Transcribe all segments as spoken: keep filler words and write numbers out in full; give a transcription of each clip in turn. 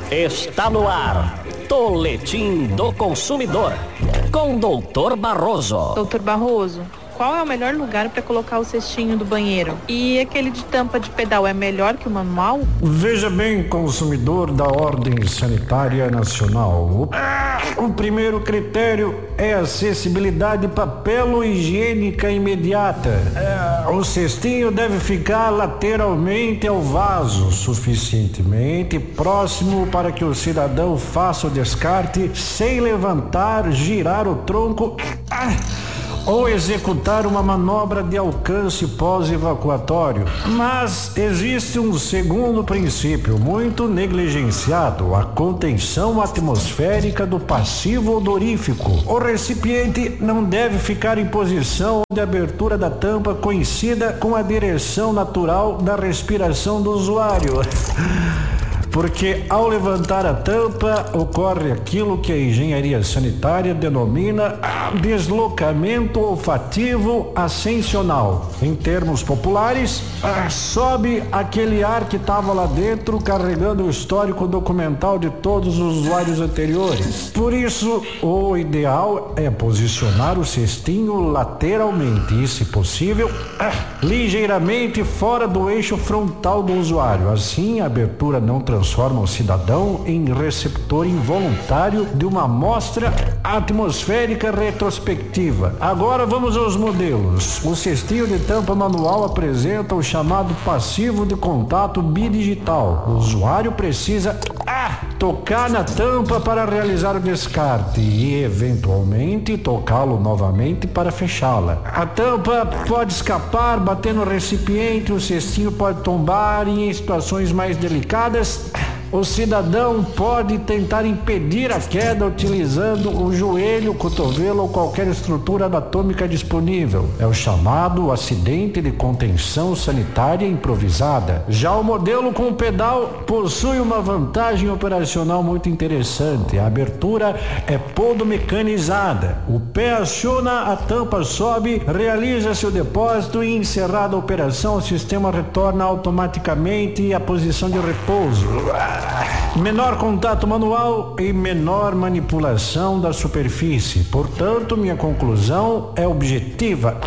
Está no ar, Boletim do Consumidor, com doutor Barroso. doutor Barroso, qual é o melhor lugar para colocar o cestinho do banheiro? E aquele de tampa de pedal é melhor que o manual? Veja bem, consumidor da Ordem Sanitária Nacional. O, o primeiro critério é acessibilidade papelo-higiênica imediata. É, o cestinho deve ficar lateralmente ao vaso, suficientemente próximo para que o cidadão faça o descarte sem levantar, girar o tronco ou executar uma manobra de alcance pós-evacuatório. Mas existe um segundo princípio muito negligenciado: a contenção atmosférica do passivo odorífico. O recipiente não deve ficar em posição de abertura da tampa coincida com a direção natural da respiração do usuário. Porque ao levantar a tampa ocorre aquilo que a engenharia sanitária denomina deslocamento olfativo ascensional. Em termos populares, sobe aquele ar que estava lá dentro carregando o histórico documental de todos os usuários anteriores. Por isso, o ideal é posicionar o cestinho lateralmente e, se possível, ligeiramente fora do eixo frontal do usuário. Assim, a abertura não transforma transforma o cidadão em receptor involuntário de uma amostra atmosférica retrospectiva. Agora vamos aos modelos. O cestinho de tampa manual apresenta o chamado passivo de contato bidigital. O usuário precisa ah, tocar na tampa para realizar o descarte e, eventualmente, tocá-lo novamente para fechá-la. A tampa pode escapar, bater no recipiente, o cestinho pode tombar e, em situações mais delicadas, o cidadão pode tentar impedir a queda utilizando o joelho, o cotovelo ou qualquer estrutura anatômica disponível. É o chamado acidente de contenção sanitária improvisada. Já o modelo com pedal possui uma vantagem operacional muito interessante. A abertura é podomecanizada. O pé aciona, a tampa sobe, realiza-se o depósito e, encerrada a operação, o sistema retorna automaticamente à posição de repouso. Menor contato manual e menor manipulação da superfície. Portanto, minha conclusão é objetiva.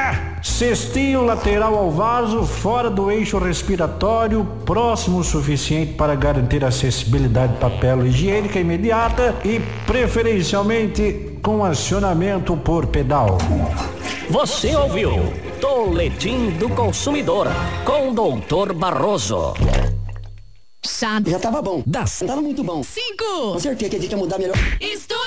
Cestinho lateral ao vaso, fora do eixo respiratório, próximo o suficiente para garantir acessibilidade papel higiênica imediata e, preferencialmente, com acionamento por pedal. Você ouviu Boletim do Consumidor, com doutor Barroso. Chato. Já tava bom. Das. Tava muito bom. Cinco. Com certeza que a gente ia mudar melhor. Estou